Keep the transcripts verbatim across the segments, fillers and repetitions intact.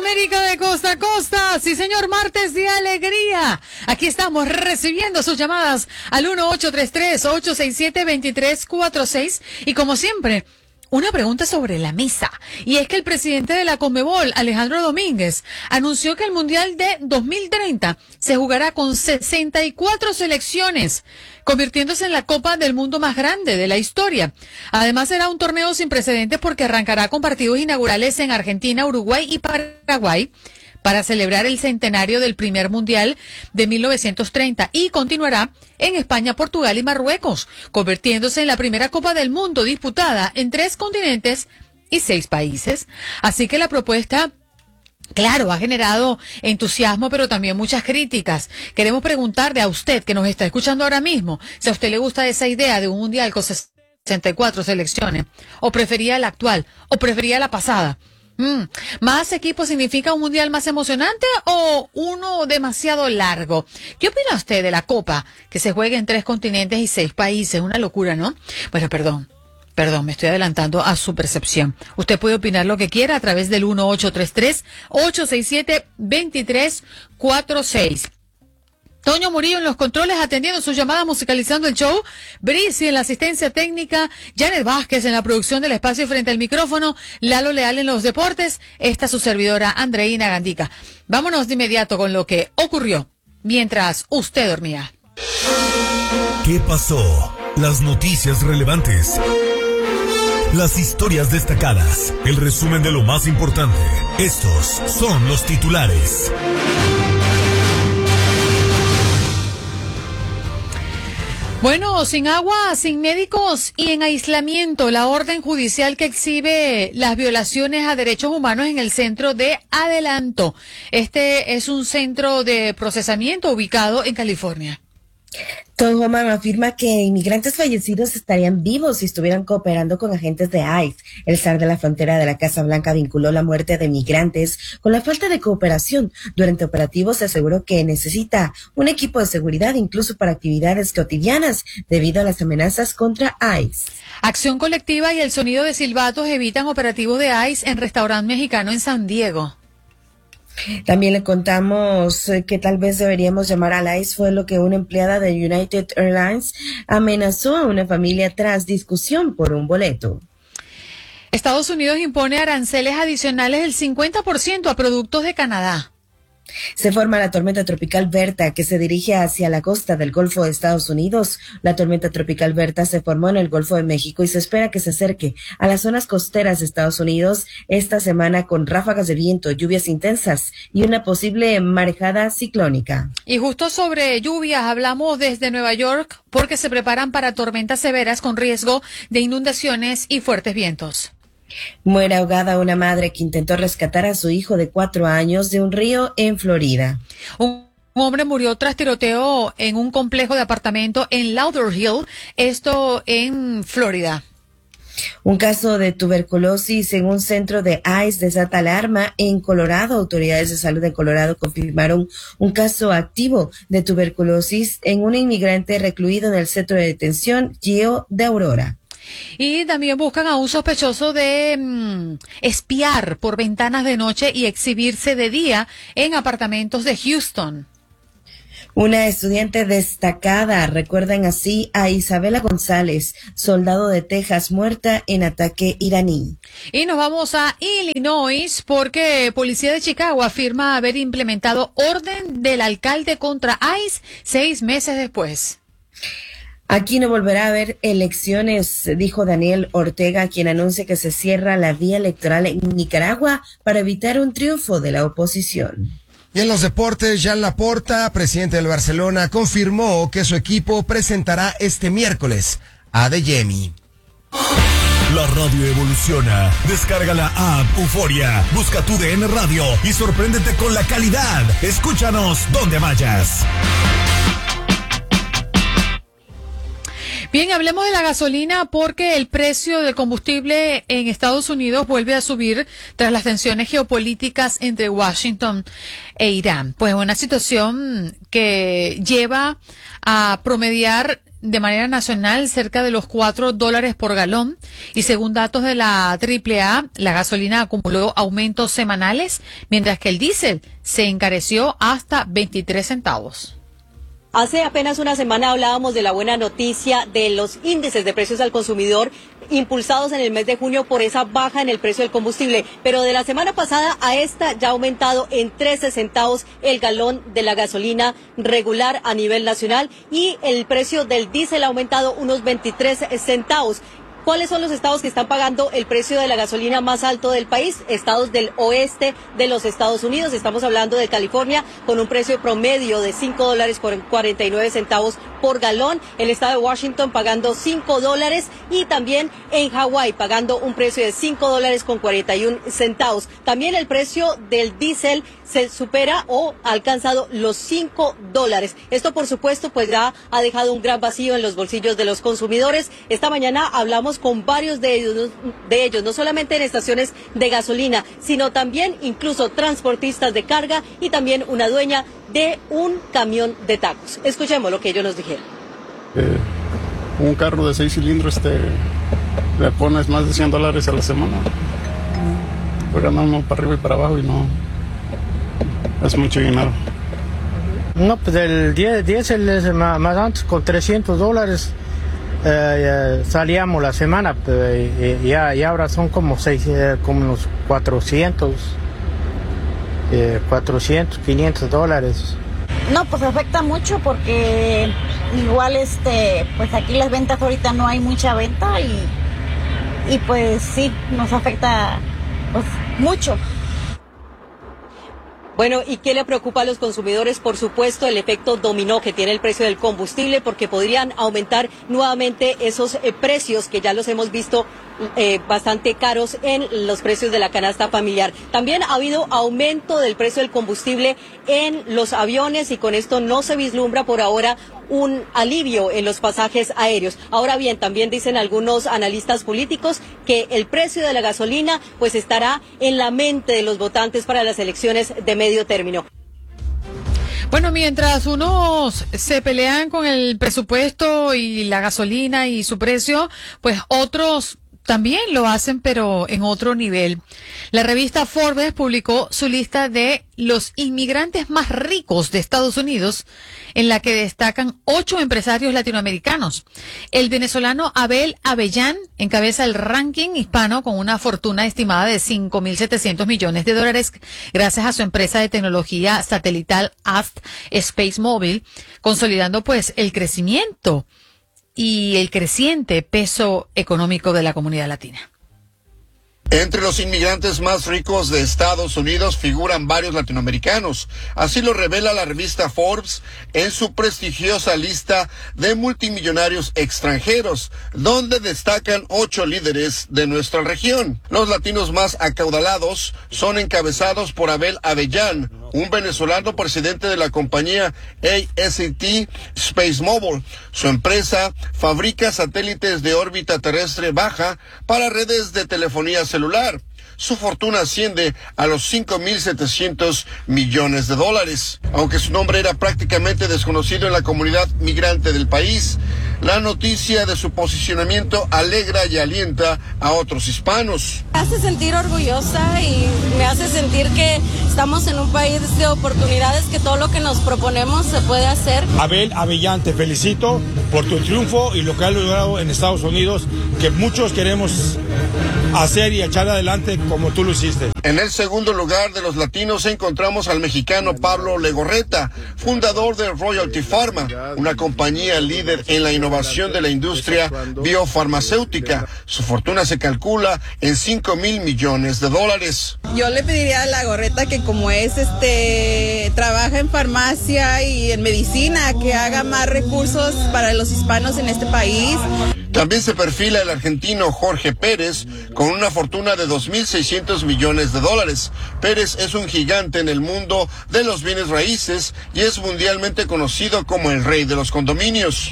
América de costa a costa. Sí, señor, martes de alegría. Aquí estamos recibiendo sus llamadas al uno ocho tres tres, ocho seis siete, dos tres cuatro seis. Y como siempre, una pregunta sobre la mesa. Y es que el presidente de la Conmebol, Alejandro Domínguez, anunció que el Mundial de dos mil treinta se jugará con sesenta y cuatro selecciones, convirtiéndose en la Copa del Mundo más grande de la historia. Además, será un torneo sin precedentes porque arrancará con partidos inaugurales en Argentina, Uruguay y Paraguay para celebrar el centenario del primer Mundial de mil novecientos treinta y continuará en España, Portugal y Marruecos, convirtiéndose en la primera Copa del Mundo disputada en tres continentes y seis países. Así que la propuesta, claro, ha generado entusiasmo, pero también muchas críticas. Queremos preguntarle a usted, que nos está escuchando ahora mismo, si a usted le gusta esa idea de un mundial con sesenta y cuatro selecciones, o prefería la actual, o prefería la pasada. Mm. ¿Más equipos significa un mundial más emocionante o uno demasiado largo? ¿Qué opina usted de la Copa que se juegue en tres continentes y seis países? Una locura, ¿no? Bueno, perdón. Perdón, me estoy adelantando a su percepción. Usted puede opinar lo que quiera a través del uno ocho tres tres, ocho seis siete, dos tres cuatro seis. Toño Murillo en los controles atendiendo sus llamadas, musicalizando el show. Brici en la asistencia técnica. Janet Vázquez en la producción del espacio frente al micrófono. Lalo Leal en los deportes. Esta es su servidora Andreina Gandica. Vámonos de inmediato con lo que ocurrió mientras usted dormía. ¿Qué pasó? Las noticias relevantes. Las historias destacadas. El resumen de lo más importante. Estos son los titulares. Bueno, sin agua, sin médicos y en aislamiento, la orden judicial que exhibe las violaciones a derechos humanos en el centro de Adelanto. Este es un centro de procesamiento ubicado en California. Tom Homan afirma que inmigrantes fallecidos estarían vivos si estuvieran cooperando con agentes de I C E. El zar de la frontera de la Casa Blanca vinculó la muerte de migrantes con la falta de cooperación. Durante operativos se aseguró que necesita un equipo de seguridad incluso para actividades cotidianas debido a las amenazas contra I C E. Acción colectiva y el sonido de silbatos evitan operativos de I C E en restaurante mexicano en San Diego. También le contamos que tal vez deberíamos llamar al I C E. Fue lo que una empleada de United Airlines amenazó a una familia tras discusión por un boleto. Estados Unidos impone aranceles adicionales del cincuenta por ciento a productos de Canadá. Se forma la tormenta tropical Berta que se dirige hacia la costa del Golfo de Estados Unidos. La tormenta tropical Berta se formó en el Golfo de México y se espera que se acerque a las zonas costeras de Estados Unidos esta semana con ráfagas de viento, lluvias intensas y una posible marejada ciclónica. Y justo sobre lluvias hablamos desde Nueva York porque se preparan para tormentas severas con riesgo de inundaciones y fuertes vientos. Muere ahogada una madre que intentó rescatar a su hijo de cuatro años de un río en Florida. Un hombre murió tras tiroteo en un complejo de apartamento en Lauderhill, esto en Florida. Un caso de tuberculosis en un centro de I C E desata alarma en Colorado. Autoridades de salud de Colorado confirmaron un caso activo de tuberculosis en un inmigrante recluido en el centro de detención Gio de Aurora. Y también buscan a un sospechoso de mmm, espiar por ventanas de noche y exhibirse de día en apartamentos de Houston. Una estudiante destacada, recuerdan así a Isabela González, soldado de Texas, muerta en ataque iraní. Y nos vamos a Illinois porque Policía de Chicago afirma haber implementado orden del alcalde contra I C E seis meses después. Aquí no volverá a haber elecciones, dijo Daniel Ortega, quien anuncia que se cierra la vía electoral en Nicaragua para evitar un triunfo de la oposición. Y en los deportes, Jan Laporta, presidente del Barcelona, confirmó que su equipo presentará este miércoles a Deyemi. La radio evoluciona. Descarga la app Euforia, busca tu D N Radio y sorpréndete con la calidad. Escúchanos donde vayas. Bien, hablemos de la gasolina porque el precio del combustible en Estados Unidos vuelve a subir tras las tensiones geopolíticas entre Washington e Irán. Pues una situación que lleva a promediar de manera nacional cerca de los cuatro dólares por galón y según datos de la triple A, la gasolina acumuló aumentos semanales, mientras que el diésel se encareció hasta veintitrés centavos. Hace apenas una semana hablábamos de la buena noticia de los índices de precios al consumidor impulsados en el mes de junio por esa baja en el precio del combustible, pero de la semana pasada a esta ya ha aumentado en trece centavos el galón de la gasolina regular a nivel nacional y el precio del diésel ha aumentado unos veintitrés centavos. ¿Cuáles son los estados que están pagando el precio de la gasolina más alto del país? Estados del oeste de los Estados Unidos. Estamos hablando de California con un precio promedio de cinco dólares con cuarenta y nueve centavos por galón. El estado de Washington pagando cinco dólares y también en Hawái pagando un precio de cinco dólares con cuarenta y uno centavos. También el precio del diésel se supera o ha alcanzado los cinco dólares. Esto, por supuesto, pues ya ha dejado un gran vacío en los bolsillos de los consumidores. Esta mañana hablamos con varios de ellos, de ellos, no solamente en estaciones de gasolina, sino también incluso transportistas de carga y también una dueña de un camión de tacos. Escuchemos lo que ellos nos dijeron. Eh, un carro de seis cilindros este, le pones más de cien dólares a la semana. Pues ganamos para arriba y para abajo y no es mucho dinero. No, pues el diésel es más, más antes con trescientos dólares. Eh, salíamos la semana, eh, y, y ahora son como seis, eh, como unos cuatrocientos, eh, cuatrocientos, quinientos dólares. No, pues afecta mucho porque igual este, pues aquí las ventas ahorita no hay mucha venta y, y pues sí, nos afecta pues mucho. Bueno, ¿y qué le preocupa a los consumidores? Por supuesto, el efecto dominó que tiene el precio del combustible, porque podrían aumentar nuevamente esos eh, precios que ya los hemos visto eh, bastante caros en los precios de la canasta familiar. También ha habido aumento del precio del combustible en los aviones y con esto no se vislumbra por ahora un alivio en los pasajes aéreos. Ahora bien, también dicen algunos analistas políticos que el precio de la gasolina pues estará en la mente de los votantes para las elecciones de medio término. Bueno, mientras unos se pelean con el presupuesto y la gasolina y su precio, pues otros también lo hacen, pero en otro nivel. La revista Forbes publicó su lista de los inmigrantes más ricos de Estados Unidos, en la que destacan ocho empresarios latinoamericanos. El venezolano Abel Avellán encabeza el ranking hispano con una fortuna estimada de cinco mil setecientos millones de dólares gracias a su empresa de tecnología satelital Ast Space Mobile, consolidando pues el crecimiento y el creciente peso económico de la comunidad latina. Entre los inmigrantes más ricos de Estados Unidos figuran varios latinoamericanos. Así lo revela la revista Forbes en su prestigiosa lista de multimillonarios extranjeros, donde destacan ocho líderes de nuestra región. Los latinos más acaudalados son encabezados por Abel Avellán, un venezolano presidente de la compañía A S T Space Mobile. Su empresa fabrica satélites de órbita terrestre baja para redes de telefonía celular. Su fortuna asciende a los cinco mil setecientos millones de dólares. Aunque su nombre era prácticamente desconocido en la comunidad migrante del país, la noticia de su posicionamiento alegra y alienta a otros hispanos. Me hace sentir orgullosa y me hace sentir que estamos en un país de oportunidades, que todo lo que nos proponemos se puede hacer. Abel Avellán, te felicito por tu triunfo y lo que has logrado en Estados Unidos, que muchos queremos hacer y echar adelante como tú lo hiciste. En el segundo lugar de los latinos encontramos al mexicano Pablo Legorreta, fundador de Royalty Pharma, una compañía líder en la innovación de la industria biofarmacéutica. Su fortuna se calcula en cinco mil millones de dólares. Yo le pediría a Legorreta que, como es este, trabaja en farmacia y en medicina, que haga más recursos para los hispanos en este país. También se perfila el argentino Jorge Pérez con una fortuna de dos mil seiscientos millones de dólares. Pérez es un gigante en el mundo de los bienes raíces y es mundialmente conocido como el rey de los condominios.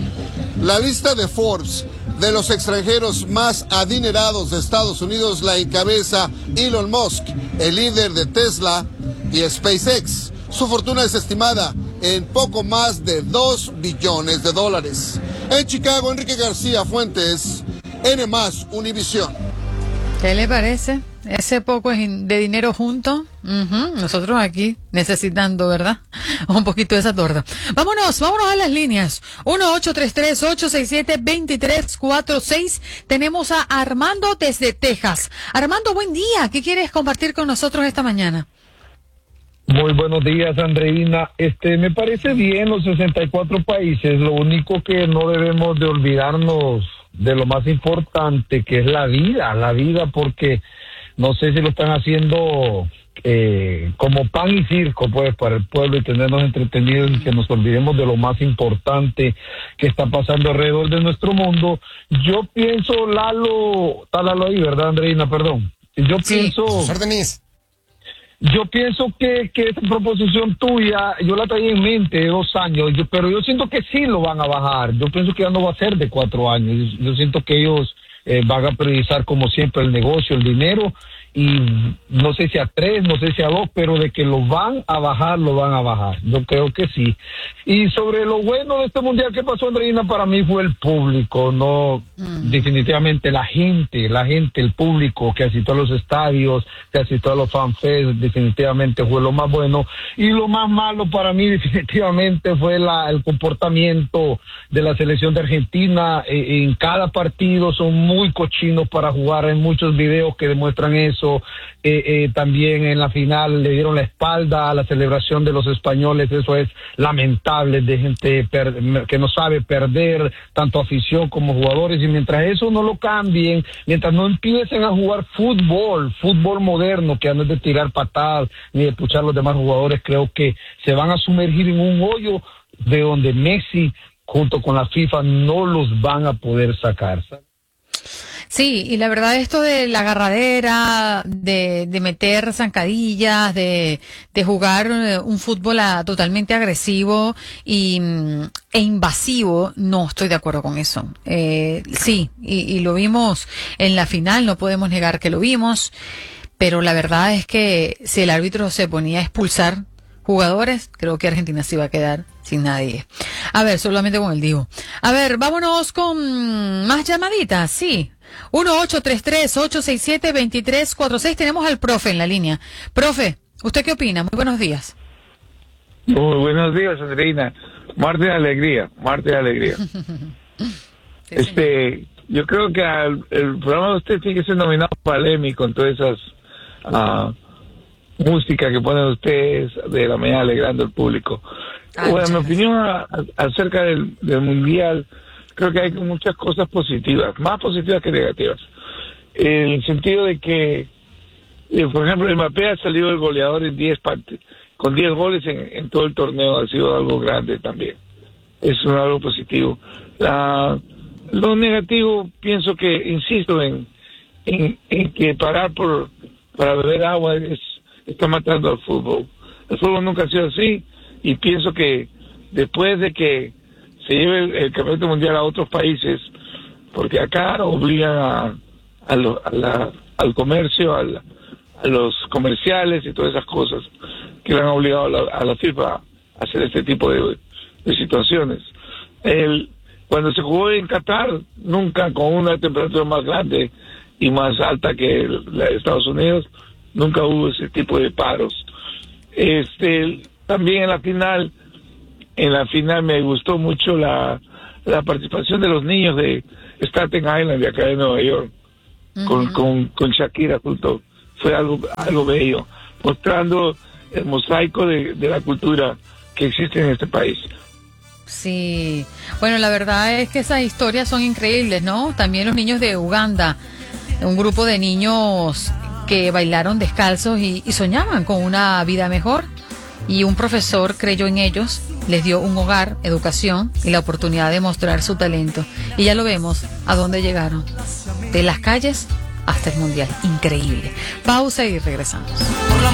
La lista de Forbes de los extranjeros más adinerados de Estados Unidos la encabeza Elon Musk, el líder de Tesla y SpaceX. Su fortuna es estimada en poco más de dos billones de dólares. En Chicago, Enrique García Fuentes, N más Univisión. ¿Qué le parece? Ese poco de dinero junto, uh-huh. Nosotros aquí necesitando, ¿verdad? Un poquito de esa torta. Vámonos, vámonos a las líneas. uno ocho tres tres, ocho seis siete, dos tres cuatro seis. Tenemos a Armando desde Texas. Armando, buen día. ¿Qué quieres compartir con nosotros esta mañana? Muy buenos días, Andreina. Este, me parece bien los sesenta y cuatro países. Lo único que no debemos de olvidarnos de lo más importante, que es la vida, la vida, porque no sé si lo están haciendo eh, como pan y circo, pues, para el pueblo y tenernos entretenidos y que nos olvidemos de lo más importante que está pasando alrededor de nuestro mundo. Yo pienso, Lalo, está Lalo ahí, ¿verdad, Andreina? Perdón. Yo sí, pienso... Denise. Yo pienso que, que esa proposición tuya, yo la traía en mente de dos años, yo, pero yo siento que sí lo van a bajar. Yo pienso que ya no va a ser de cuatro años. Yo, yo siento que ellos eh, van a priorizar como siempre el negocio, el dinero, y no sé si a tres, no sé si a dos, pero de que lo van a bajar, lo van a bajar. Yo creo que sí. Y sobre lo bueno de este mundial que pasó, Andreina, para mí fue el público, no mm. definitivamente la gente, la gente, el público que asistió a los estadios, que asistió a los fanfests, definitivamente fue lo más bueno. Y lo más malo para mí definitivamente fue la, el comportamiento de la selección de Argentina. Eh, en cada partido son muy cochinos para jugar, hay muchos videos que demuestran eso. Eh, eh, también en la final le dieron la espalda a la celebración de los españoles. Eso es lamentable, de gente per- que no sabe perder, tanto afición como jugadores, y mientras eso no lo cambien, mientras no empiecen a jugar fútbol, fútbol moderno, que no es de tirar patadas ni de puchar a los demás jugadores, creo que se van a sumergir en un hoyo de donde Messi junto con la FIFA no los van a poder sacar. Sí, y la verdad esto de la agarradera, de, de meter zancadillas, de, de jugar un fútbol a, totalmente agresivo y, e invasivo, no estoy de acuerdo con eso. Eh, sí, y, y lo vimos en la final, no podemos negar que lo vimos, pero la verdad es que si el árbitro se ponía a expulsar jugadores, creo que Argentina se iba a quedar sin nadie. A ver, solamente con el Divo. A ver, vámonos con más llamaditas, sí. uno ocho tres tres, ocho seis siete, dos tres cuatro seis. Tenemos al profe en la línea. Profe, ¿usted qué opina? Muy buenos días. Muy buenos días, Andreina. Martes de alegría, martes de alegría. sí, este, yo creo que al, el programa de usted tiene que ser nominado para el Emmy con todas esas uh, música que ponen ustedes de la mañana alegrando al público. Ah, bueno, mi opinión a, a, acerca del, del mundial, creo que hay muchas cosas positivas, más positivas que negativas. En el sentido de que, eh, por ejemplo, Mbappé ha salido el goleador en diez partes, con diez goles en, en todo el torneo, ha sido algo grande también. Es un algo positivo. La, lo negativo, pienso que, insisto en, en, en que parar por para beber agua es, está matando al fútbol. El fútbol nunca ha sido así, y pienso que después de que se lleve el, el campeonato mundial a otros países, porque acá obligan a, a lo, a la, al comercio, a, la, a los comerciales y todas esas cosas que le han obligado a la, a la FIFA a hacer este tipo de, de situaciones. El, cuando se jugó en Qatar, nunca con una temperatura más grande y más alta que la de Estados Unidos, nunca hubo ese tipo de paros. Este, también en la final, en la final me gustó mucho la, la participación de los niños de Staten Island, de acá de Nueva York, uh-huh. con, con, con Shakira junto. Fue algo, algo bello, mostrando el mosaico de, de la cultura que existe en este país. Sí, bueno, la verdad es que esas historias son increíbles, ¿no? También los niños de Uganda, un grupo de niños que bailaron descalzos y, y soñaban con una vida mejor, y un profesor creyó en ellos, les dio un hogar, educación y la oportunidad de mostrar su talento, y ya lo vemos a dónde llegaron, de las calles hasta el mundial. Increíble. Pausa y regresamos.